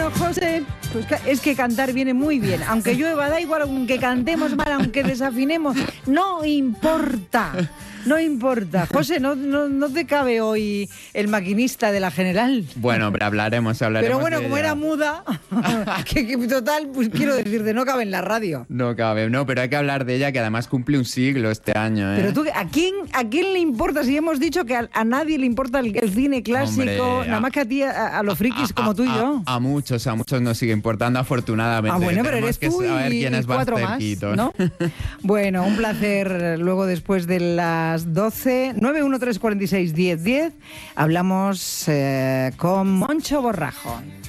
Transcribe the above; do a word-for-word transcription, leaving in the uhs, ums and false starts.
Bueno, José, pues es que cantar viene muy bien. Aunque llueva, da igual, aunque cantemos mal, aunque desafinemos, no importa. No importa. José, ¿no, no, no te cabe hoy el maquinista de la General? Bueno, pero hablaremos, hablaremos. Pero bueno, de como ella. era muda, que, que total, pues quiero decirte, no cabe en la radio. No cabe, no, pero hay que hablar de ella, que además cumple un siglo este año, ¿eh? Pero tú, ¿a quién, a quién le importa? Si hemos dicho que a, a nadie le importa el, el cine clásico, Hombre, nada a, más que a ti, a, a los frikis a, como tú y a, yo. A, a muchos, a muchos nos sigue importando, afortunadamente. Ah, bueno, pero Tenemos eres que tú saber y, quiénes y van cuatro más, cerquitos. ¿no? Bueno, un placer. Luego, después de las doce, nueve uno tres cuatro seis uno cero uno cero, hablamos eh, con Moncho Borrajo.